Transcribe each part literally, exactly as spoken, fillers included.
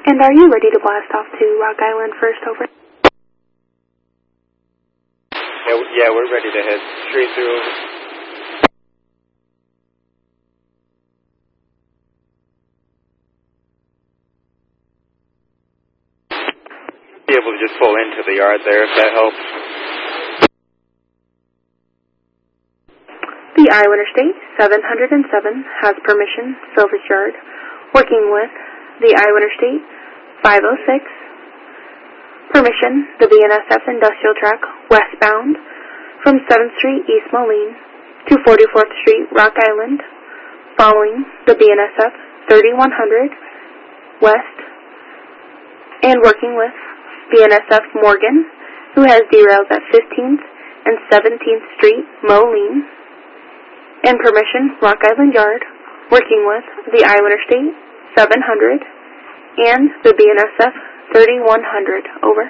And are you ready to blast off to Rock Island first, over? Yeah, yeah, we're ready to head straight through. Be able to just pull into the yard there if that helps. The Iowa Interstate seven hundred seven has permission, Silvis Yard, working with the Iowa Interstate five oh six, permission, the B N S F Industrial Track westbound from seventh Street East Moline to forty-fourth Street Rock Island, following the B N S F thirty-one hundred west, and working with B N S F Morgan, who has derails at fifteenth and seventeenth Street Moline, and permission, Rock Island Yard, working with the Iowa Interstate seven hundred and the B N S F thirty-one hundred, over.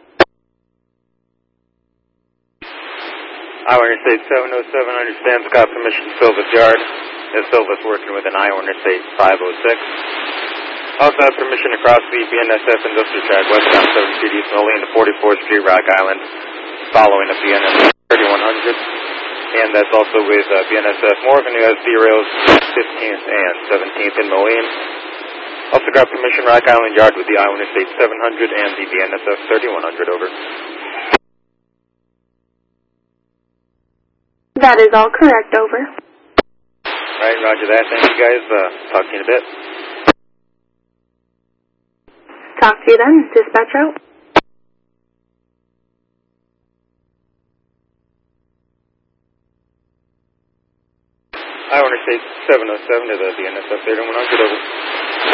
Iowa Interstate seven oh seven understands got permission Silvis Yard. Is Silvis working with an Iowa Interstate five oh six. Also have permission across the B N S F Industrial Track westbound seventh Street East Moline to forty-fourth Street Rock Island, following a B N S F thirty-one hundred. And that's also with uh, B N S F Morgan, who has derails fifteenth and seventeenth in Moline. Also got permission Rock Island Yard with the Iowa Interstate seven hundred and the B N S F thirty-one hundred, over. That is all correct, over. Alright, roger that. Thank you guys. Uh, talk to you in a bit. Talk to you then. Dispatch out. Iowa Interstate seven oh seven to the B N S F thirty-one hundred, over.